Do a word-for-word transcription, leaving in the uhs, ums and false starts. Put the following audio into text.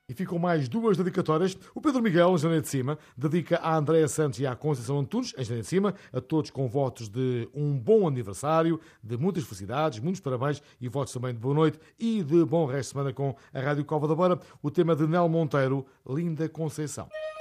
E ficam mais duas dedicatórias. O Pedro Miguel, em Janeiro de Cima, dedica à Andréa Santos e à Conceição Antunes, em Janeiro de Cima, a todos com votos de um bom aniversário, de muitas felicidades, muitos parabéns e votos também de boa noite e de bom resto de semana com a Rádio Cova da Beira. O tema de Nel Monteiro, Linda Conceição.